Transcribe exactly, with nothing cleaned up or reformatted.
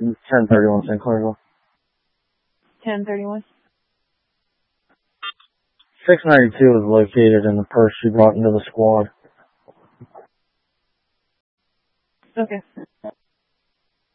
ten thirty-one Saint Clairsville. ten thirty-one. six ninety-two is located in the purse she brought into the squad. Okay.